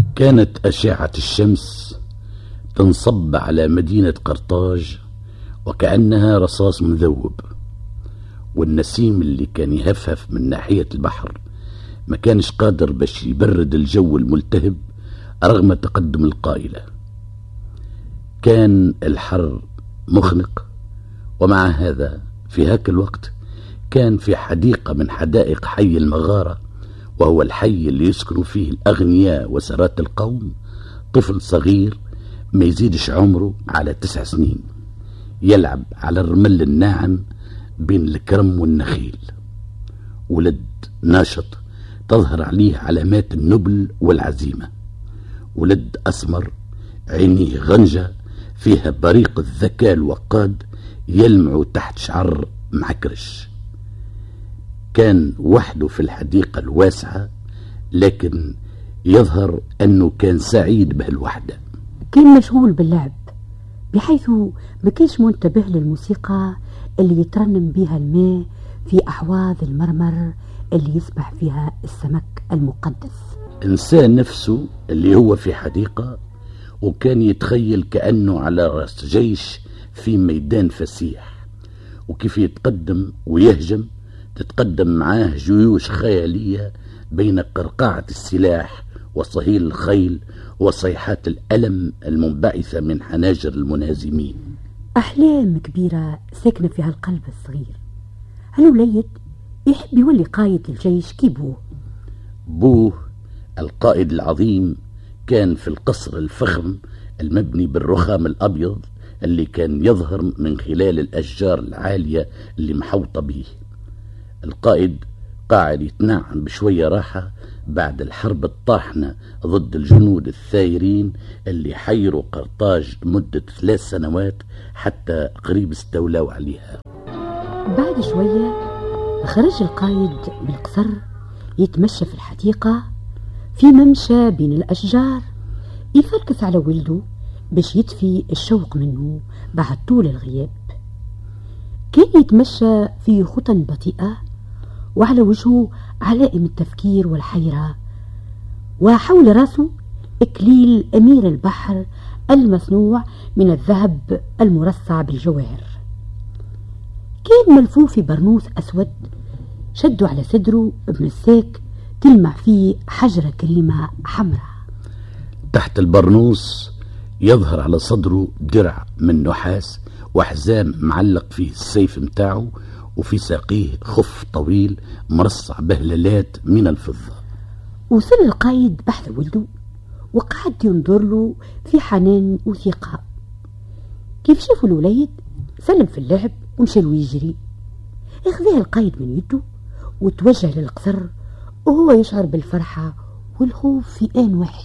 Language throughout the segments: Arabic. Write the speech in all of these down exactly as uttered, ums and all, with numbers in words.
كانت أشعة الشمس تنصب على مدينة قرطاج وكأنها رصاص مذوب، والنسيم اللي كان يهفهف من ناحية البحر ما كانش قادر باش يبرد الجو الملتهب رغم تقدم القائلة. كان الحر مخنق، ومع هذا في هاك الوقت كان في حديقة من حدائق حي المغارة، وهو الحي اللي يسكن فيه الأغنياء وسرات القوم، طفل صغير ما يزيدش عمره على تسع سنين يلعب على الرمل الناعم بين الكرم والنخيل. ولد ناشط تظهر عليه علامات النبل والعزيمة، ولد أسمر عينيه غنجة فيها بريق الذكاء الوقاد يلمع تحت شعر معكرش. كان وحده في الحديقة الواسعة، لكن يظهر أنه كان سعيد بهالوحدة. كان مشغول باللعب بحيث ما كانش منتبه للموسيقى اللي يترنم بها الماء في أحواض المرمر اللي يسبح فيها السمك المقدس. إنسان نفسه اللي هو في حديقة، وكان يتخيل كأنه على رأس جيش في ميدان فسيح، وكيف يتقدم ويهجم تتقدم معاه جيوش خيالية بين قرقعة السلاح وصهيل الخيل وصيحات الألم المنبعثة من حناجر المنازمين. أحلام كبيرة ساكنة في هالقلب الصغير. هالوليد يحب يولي قائد الجيش كي بوه. بوه القائد العظيم كان في القصر الفخم المبني بالرخام الأبيض اللي كان يظهر من خلال الأشجار العالية اللي محوطة به. القائد قاعد يتنعم بشوية راحة بعد الحرب الطاحنة ضد الجنود الثايرين اللي حيروا قرطاج مدة ثلاث سنوات حتى قريب استولوا عليها. بعد شوية خرج القائد من القصر يتمشى في الحديقة في ممشى بين الأشجار، يفركس على ولده باش يطفي الشوق منه بعد طول الغياب. كان يتمشى في خطى بطيئة وعلى وجهه علائم التفكير والحيرة، وحول راسه إكليل أمير البحر المصنوع من الذهب المرصع بالجواهر. كان ملفوف في برنوس أسود شدوا على صدره بمساك تلمع فيه حجرة كريمة حمراء. تحت البرنوس يظهر على صدره درع من نحاس وحزام معلق فيه السيف متاعه، وفي ساقيه خف طويل مرصع بهللات من الفضة. وصل القائد بحث ولده وقعد ينظر له في حنان وثقة. كيف شافوا الوليد سلم في اللعب ومشى له يجري. اخذها القائد من يده وتوجه للقصر وهو يشعر بالفرحة والخوف في آن واحد.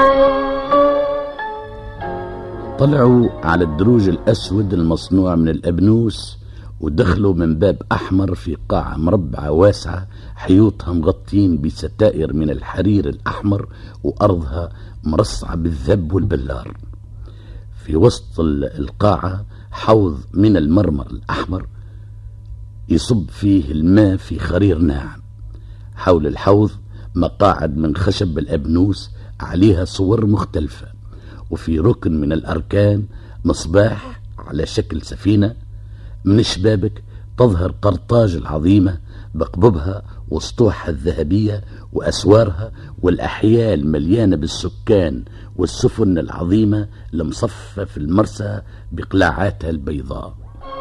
طلعوا على الدروج الأسود المصنوع من الأبنوس ودخلوا من باب أحمر في قاعة مربعة واسعة حيوطها مغطين بستائر من الحرير الأحمر وأرضها مرصعة بالذب والبلار. في وسط القاعة حوض من المرمر الأحمر يصب فيه الماء في خرير ناعم. حول الحوض مقاعد من خشب الأبنوس عليها صور مختلفة، وفي ركن من الأركان مصباح على شكل سفينة. من الشبابك تظهر قرطاج العظيمة بقببها وسطوحها الذهبية وأسوارها والأحياء المليانة بالسكان والسفن العظيمة المصفة في المرسى بقلاعاتها البيضاء.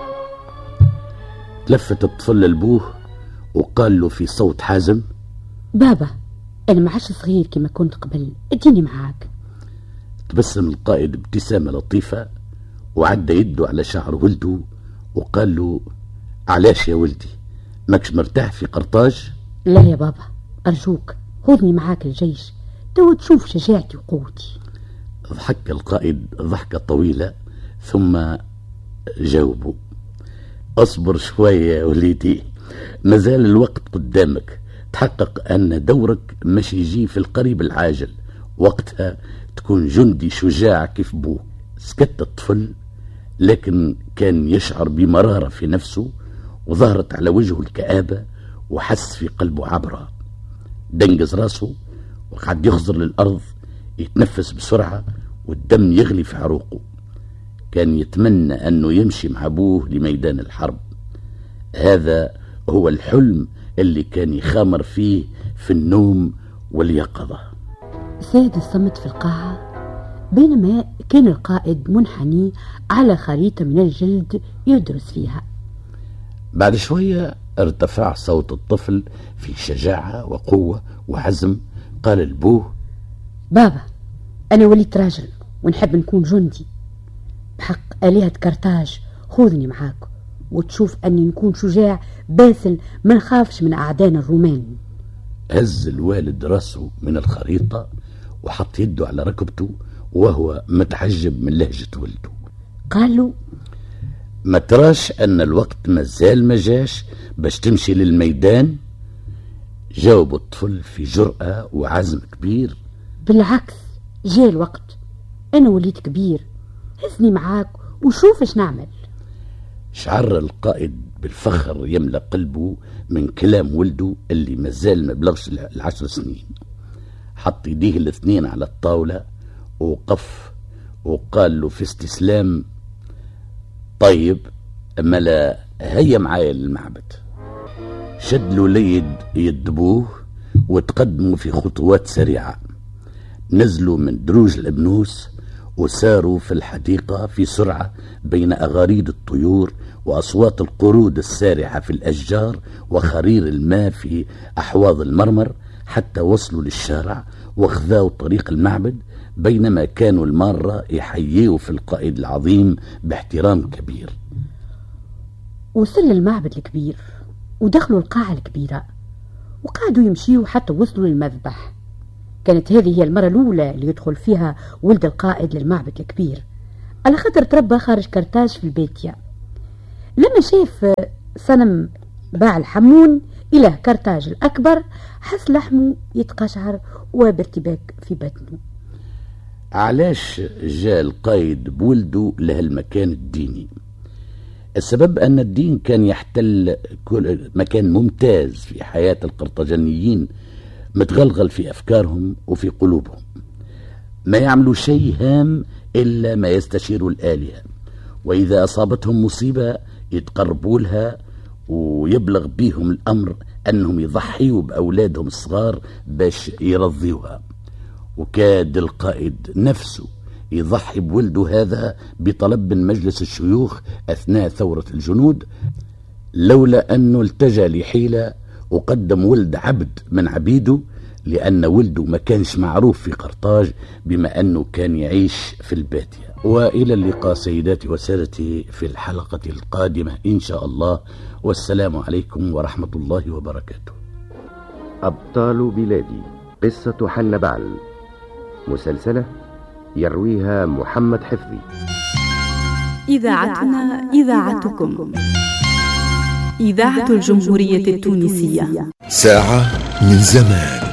تلفت الطفل لبوه وقال له في صوت حازم: بابا أنا ما عادش صغير كما كنت قبل، اديني معاك. تبسم القائد ابتسامة لطيفة وعدى يده على شعر ولده وقال له: علاش يا ولدي ماكش مرتاح في قرطاج؟ لا يا بابا أرجوك خذني معاك الجيش تو تشوف شجاعتي وقوتي. ضحك القائد ضحكة طويلة ثم جاوبه: اصبر شوية يا وليدي، مازال الوقت قدامك، تحقق أن دورك مش يجي في القريب العاجل، وقتها تكون جندي شجاع كيف بوه. سكت الطفل لكن كان يشعر بمرارة في نفسه وظهرت على وجهه الكآبة وحس في قلبه عبرة. دنجز راسه وقعد يخزر للأرض يتنفس بسرعة والدم يغلي في عروقه. كان يتمنى أنه يمشي مع أبوه لميدان الحرب. هذا هو الحلم اللي كان يخامر فيه في النوم واليقظة. ساد الصمت في القاعة بينما كان القائد منحني على خريطة من الجلد يدرس فيها. بعد شوية ارتفع صوت الطفل في شجاعة وقوة وعزم. قال لأبوه: بابا، أنا وليت راجل ونحب نكون جندي بحق آلهة كرتاج، خذني معاك وتشوف أني نكون شجاع باسل ما نخافش من أعدائنا الرومان. هز الوالد راسه من الخريطة وحط يده على ركبته وهو متعجب من لهجة ولده. قال له: ما تراش أن الوقت مازال ما جاش باش تمشي للميدان؟ جاوب الطفل في جرأة وعزم كبير: بالعكس، جاء الوقت، أنا وليت كبير، هزني معاك وشوف ايش نعمل. شعر القائد بالفخر يملأ قلبه من كلام ولده اللي مازال ما بلغش العشر سنين. حط يديه الاثنين على الطاولة ووقف وقال له في استسلام: طيب، أما لا هيا معايا للمعبد. شد له ليد يدبوه وتقدموا في خطوات سريعة. نزلوا من دروج الأبنوس وساروا في الحديقة في سرعة بين أغاريد الطيور وأصوات القرود السارحة في الأشجار وخرير الماء في أحواض المرمر، حتى وصلوا للشارع واخذوا طريق المعبد، بينما كانوا المارة يحييوا في القائد العظيم باحترام كبير. وصل المعبد الكبير ودخلوا القاعة الكبيرة وقعدوا يمشيوا حتى وصلوا للمذبح. كانت هذه هي المرة الأولى اللي يدخل فيها ولد القائد للمعبد الكبير، على خاطر تربى خارج كرتاج في البيتيا. لما شاف صنم باع الحمون إلى كرتاج الأكبر حس لحمه يتقشعر وبارتباك في بطنه. علاش جاء القائد بولده لهالمكان الديني؟ السبب أن الدين كان يحتل كل مكان ممتاز في حياة القرطاجنيين، متغلغل في أفكارهم وفي قلوبهم. ما يعملوا شيء هام إلا ما يستشيروا الآلهة، وإذا أصابتهم مصيبة يتقربوا لها ويبلغ بيهم الأمر أنهم يضحيوا بأولادهم الصغار باش يرضيوها. وكاد القائد نفسه يضحي بولده هذا بطلب من مجلس الشيوخ أثناء ثورة الجنود، لولا أنه التجأ لحيلة وقدم ولد عبد من عبيده، لأن ولده ما كانش معروف في قرطاج بما أنه كان يعيش في البادية. وإلى اللقاء سيداتي وسادتي في الحلقة القادمة إن شاء الله، والسلام عليكم ورحمة الله وبركاته. أبطال بلادي، قصة حن بعل، مسلسلة يرويها محمد حفظي. إذاعتنا إذاعتكم، إذاعة الجمهورية التونسية. ساعة من زمان.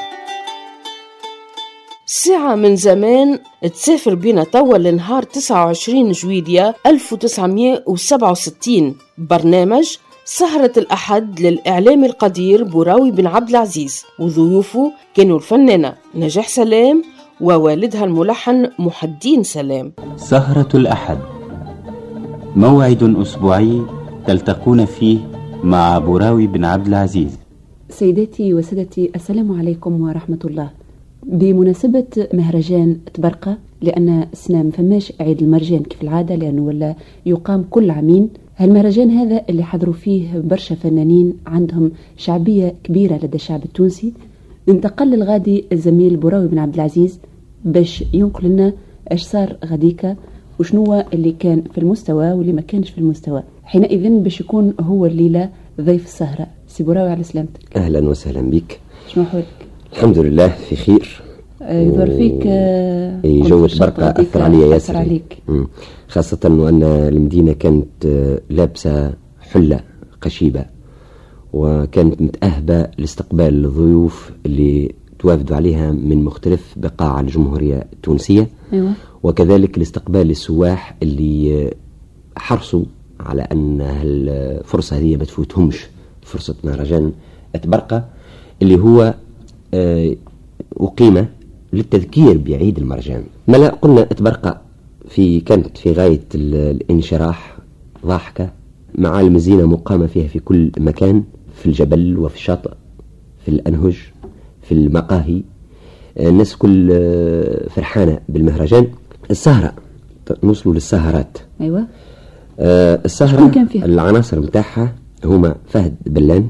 ساعة من زمان تسافر بنا توا لنهار تسعة وعشرين جويلية ألف وتسعمائة وسبعة وستين. برنامج سهرة الأحد للإعلام القدير بوراوي بن عبد العزيز، وضيوفه كانوا الفنانة نجاح سلام ووالدها الملحن محدين سلام. سهرة الأحد موعد أسبوعي تلتقون فيه مع بوراوي بن عبد العزيز. سيداتي وسادتي، السلام عليكم ورحمة الله. بمناسبة مهرجان تبرقة، لأن السنة مفماش عيد المرجان كيف العادة لأنه ولا يقام كل عامين، هالمهرجان هذا اللي حضروا فيه برشا فنانين عندهم شعبية كبيرة لدى الشعب التونسي. انتقل الغادي الزميل بوراوي بن عبد العزيز باش ينقل لنا ايش صار غاديكا وشنو اللي كان في المستوى واللي ما كانش في المستوى. حينئذ باش يكون هو الليلة ضيف السهرة. سي بوراوي على سلامتك. أهلا وسهلا بك. شنو حوالك؟ الحمد لله في خير. يظهر فيك آه جو تبرقة أثر علي ياسر عليك، خاصة وأن المدينة كانت لابسة حلة قشيبة وكانت متأهبة لاستقبال الضيوف اللي توافدوا عليها من مختلف بقاع الجمهورية التونسية. أيوة. وكذلك لاستقبال السواح اللي حرصوا على أن الفرصة هذه ما تفوتهمش، فرصة مهرجان تبرقة اللي هو أقيم للتذكير بعيد المرجان. ما لا قلنا تبرقة في كانت في غاية الانشراح، ضاحكة، معالم الزينة مقامة فيها في كل مكان، في الجبل وفي الشاطئ، في الأنهج، في المقاهي، الناس كل فرحانة بالمهرجان. السهرة، نوصلوا للسهرات. أيوة. آه السهرة العناصر متاعها هما فهد بلان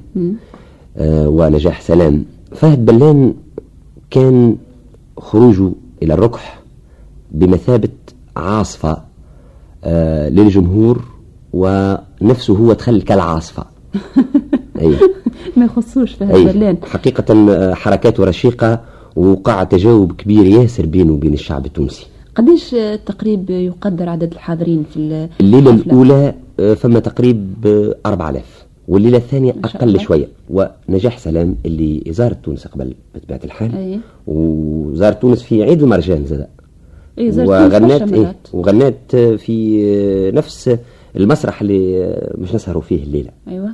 آه ونجاح سلام. فهد بلان كان خروجه إلى الركح بمثابة عاصفة آه للجمهور، ونفسه هو دخل كالعاصفة. أي ما يخصوش فهد بلان حقيقة، حركاته رشيقة وقع تجاوب كبير ياسر بينه وبين الشعب التونسي. قديش تقريب يقدر عدد الحاضرين في الليلة الأولى؟ فما تقريب أربعة آلاف، والليلة الثانية أقل شوية. ونجاح سلام اللي زارت تونس قبل بطبيعة الحال، أيه. وزارت تونس في عيد المرجان زاد، أيه وغنات إيه وغنات في نفس المسرح اللي مش نسهروا فيه الليلة. أيوة.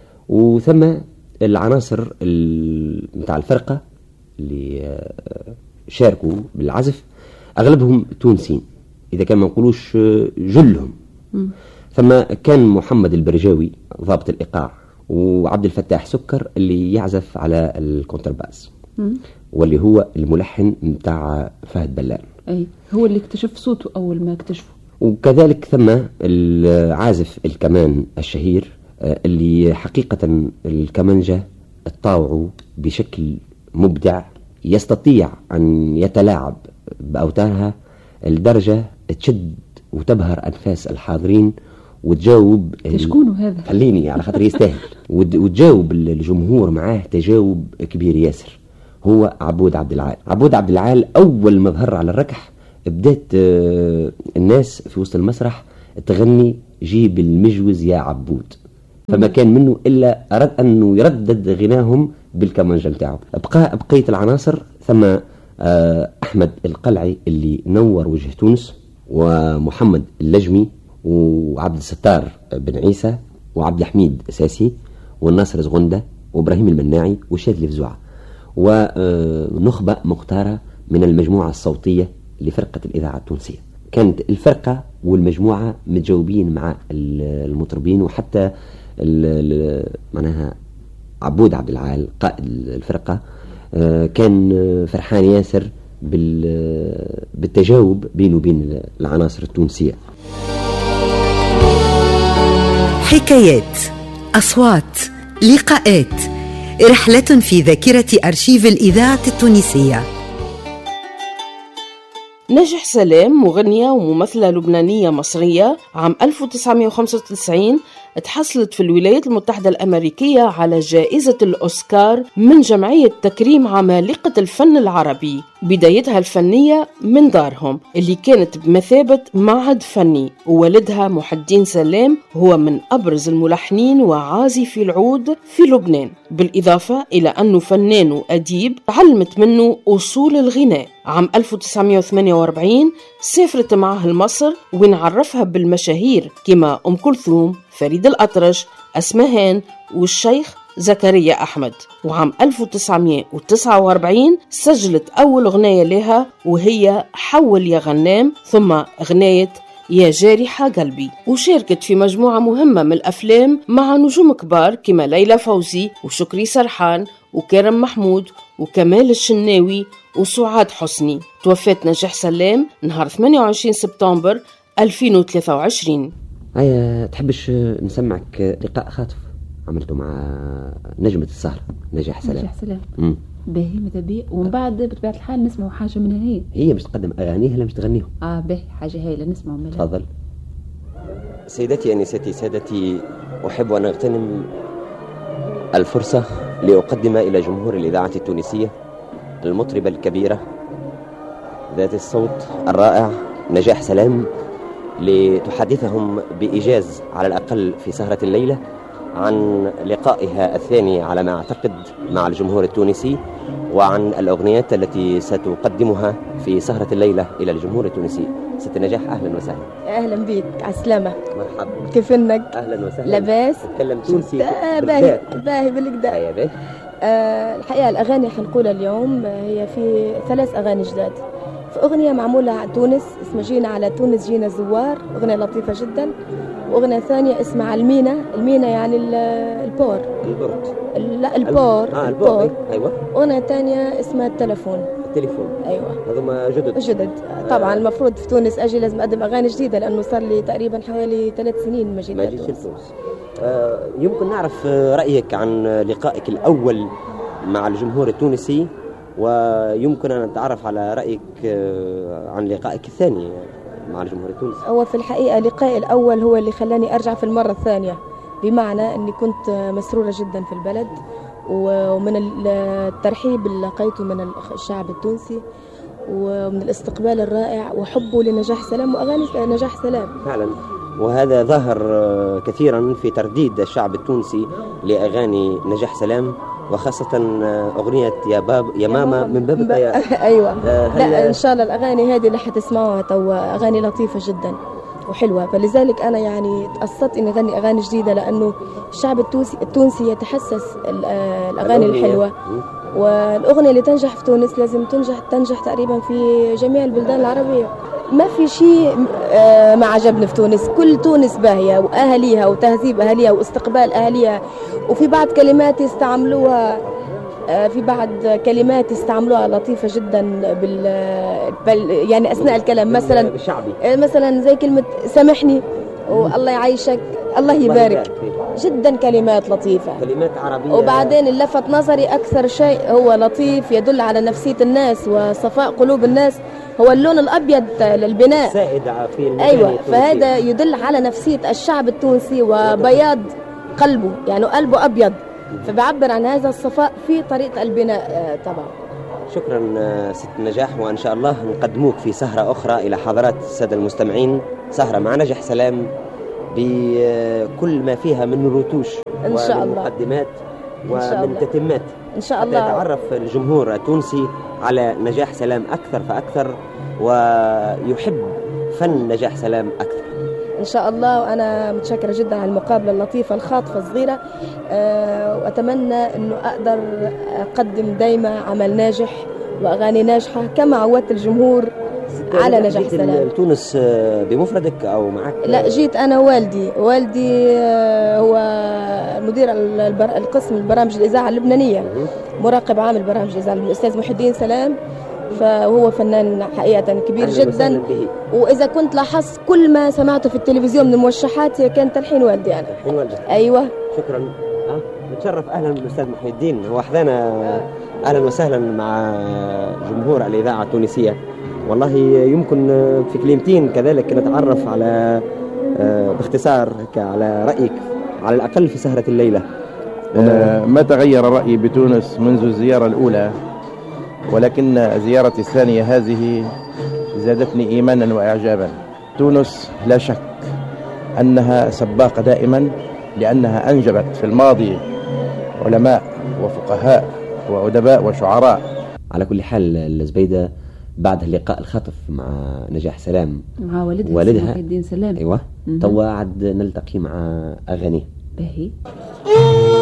وثم العناصر متاع الفرقة اللي شاركوا بالعزف أغلبهم تونسين، إذا كان ما نقولوش جلهم. م. ثم كان محمد البرجاوي ضابط الإيقاع، وعبد الفتاح سكر اللي يعزف على الكونترباس، م. واللي هو الملحن متاع فهد بلان. أي هو اللي اكتشف صوته أول ما اكتشفه. وكذلك ثم العازف الكمان الشهير اللي حقيقة الكمانجة الطاوع بشكل مبدع، يستطيع أن يتلاعب بأوتارها الدرجة تشد وتبهر أنفاس الحاضرين، وتجاوب شكونه هذا خليني على خاطر يستاهل وتجاوب الجمهور معاه تجاوب كبير ياسر. هو عبود عبد العال. عبود عبد العال أول ما ظهر على الركح بدأت الناس في وسط المسرح تغني جيب المجوز يا عبود، فما كان منه إلا أراد أنه يردد غناهم بالكمانجة متاعه. بقى بقية العناصر ثم أحمد القلعي اللي نور وجه تونس، ومحمد اللجمي، وعبد الستار بن عيسى، وعبد الحميد ساسي، والناصر زغندة، وإبراهيم المناعي، وشاذلي فزوعة، ونخبة مختارة من المجموعة الصوتية لفرقة الإذاعة التونسية. كانت الفرقة والمجموعة متجاوبين مع المطربين، وحتى معناها عبود عبد العال قائد الفرقة كان فرحان ياسر بالتجاوب بينه وبين العناصر التونسية. حكايات، أصوات، لقاءات، رحلة في ذاكرة أرشيف الإذاعة التونسية. نجاح سلام مغنية وممثلة لبنانية مصرية، عام ألف وتسعمائة وخمسة وتسعين تحصلت في الولايات المتحدة الأمريكية على جائزة الأوسكار من جمعية تكريم عمالقة الفن العربي. بدايتها الفنية من دارهم اللي كانت بمثابة معهد فني، ووالدها محي الدين سلام هو من أبرز الملحنين وعازفي العود في لبنان، بالإضافة إلى أنه فنان وأديب تعلمت منه أصول الغناء. عام ألف وتسعمائة وثمانية وأربعين سافرت معه لمصر وين عرفها بالمشاهير كما أم كلثوم، فريد الأطرش، أسمهان، والشيخ زكريا أحمد. وعام ألف وتسعمائة وتسعة وأربعين سجلت أول أغنية لها وهي حول يا غنام، ثم أغنية يا جارحة قلبي. وشاركت في مجموعة مهمة من الأفلام مع نجوم كبار كما ليلى فوزي وشكري سرحان وكرم محمود وكمال الشناوي وسعاد حسني. توفت نجاح سلام نهار ثمانية وعشرين سبتمبر ألفين وثلاثة وعشرين. هيا تحبش نسمعك لقاء خاطف عملته مع نجمة السهرة نجاح سلام. نجاح سلام امم باهي ماذا بيه، ومن بعد بطبيعة الحال نسمعوا حاجة منها. هي هي مش تقدم أغانيها لا مش تغنيهم. اه باهي حاجة هايلة نسمعوا منها. تفضل. سيدتي أنستي سادتي، أحب أن أغتنم الفرصة لأقدم إلى جمهور الإذاعة التونسية المطربة الكبيرة ذات الصوت الرائع نجاح سلام، لتحدثهم بإيجاز على الأقل في سهرة الليلة عن لقائها الثاني على ما أعتقد مع الجمهور التونسي، وعن الأغنيات التي ستقدمها في سهرة الليلة إلى الجمهور التونسي. ست نجاح أهلا وسهلا. أهلا بيك، عالسلامة. مرحبا. كيف إنك؟ أهلا وسهلا. لاباس؟ تتكلم تونسي. باهي باهي بالكدا. يا باهي. آه الحقيقة الأغاني حنقولها اليوم هي في ثلاث أغاني جداد. في أغنية معمولة على تونس اسمها جينا على تونس جينا زوار، أغنية لطيفة جدا. وأغنية ثانية اسمها على المينا، المينا يعني البور البرد لا البور آه البور أيوة. أغنية ثانية اسمها التلفون التليفون أيوة. هذوما جدد جدد طبعا. آه. المفروض في تونس أجي لازم أقدم أغاني جديدة لأنه صار لي تقريبا حوالي ثلاث سنين ما جيت ما جيتش لتونس. آه يمكن نعرف رأيك عن لقائك الأول مع الجمهور التونسي، ويمكن أن نتعرف على رأيك عن لقائك الثاني مع الجمهور التونسي. هو في الحقيقة لقائي الأول هو اللي خلاني أرجع في المرة الثانية، بمعنى أني كنت مسرورة جدا في البلد، ومن الترحيب اللي لقيته من الشعب التونسي ومن الاستقبال الرائع وحبه لنجاح سلام وأغاني نجاح سلام فعلا. وهذا ظهر كثيرا في ترديد الشعب التونسي لأغاني نجاح سلام، وخاصة أغنية يا باب يا ماما من باب الطيار. أيوة. آه لا إن شاء الله الأغاني هذه اللي حتسمعوها توا أغاني لطيفة جدا وحلوة، فلذلك أنا يعني تقصدت إني أغني أغاني جديدة، لأنه الشعب التونسي التونسي يتحسس الأغاني الحلوة، والأغنية اللي تنجح في تونس لازم تنجح تنجح تقريبا في جميع البلدان العربية. ما في شيء ما عجبني في تونس، كل تونس باهية وأهليها وتهذيب أهليها واستقبال أهليها، وفي بعض كلمات يستعملوها في بعض كلمات يستعملوها لطيفة جدا بال يعني أثناء الكلام، مثلا مثلا زي كلمة سامحني والله يعيشك الله يبارك، جدا كلمات لطيفة كلمات عربية. وبعدين اللي لفت نظري أكثر شيء هو لطيف يدل على نفسية الناس وصفاء قلوب الناس، هو اللون الأبيض للبناء سائد في المكان. أيوة، فهذا يدل على نفسية الشعب التونسي وبياض قلبه، يعني قلبه أبيض، فبيعبر عن هذا الصفاء في طريقة البناء طبعا. شكرا ست نجاح، وإن شاء الله نقدموك في سهرة أخرى إلى حضرات السادة المستمعين، سهرة مع نجاح سلام بكل ما فيها من رتوش إن شاء ومن مقدمات ومن تتمات إن شاء الله، حتى يتعرف الجمهور التونسي على نجاح سلام أكثر فأكثر ويحب فن نجاح سلام أكثر إن شاء الله. وأنا متشكرة جدا على المقابلة اللطيفة الخاطفة الصغيرة، أه وأتمنى أنه أقدر أقدم دايما عمل ناجح وأغاني ناجحة كما عودت الجمهور على نجاح سلام. تونس بمفردك أو معك؟ لا، جيت أنا والدي والدي هو مدير القسم البرامج الإذاعة اللبنانية، مراقب عام البرامج الإذاعة الأستاذ محي الدين سلام، فهو فنان حقيقة كبير جدا. وإذا كنت لاحظت كل ما سمعته في التلفزيون من الموشحات كان تلحين والدي أنا. تلحين والدك. أيوة. شكرا. أه نتشرف. أهلا بالأستاذ محي الدين، هو أحدانا. أهلا وسهلا مع جمهور الإذاعة التونسية. والله يمكن في كلمتين كذلك نتعرف على باختصار على رأيك على الأقل في سهرة الليلة. أه ما تغير رأيي بتونس منذ الزيارة الأولى، ولكن زيارتي الثانية هذه زادتني إيمانا وإعجابا. تونس لا شك أنها سباقة دائما، لأنها أنجبت في الماضي علماء وفقهاء وأدباء وشعراء. على كل حال الزبيدة بعد اللقاء الخاطف مع نجاح سلام مع والدها, والدها محي الدين سلام، أيوة، توا عد نلتقي مع أغانيه. باهي.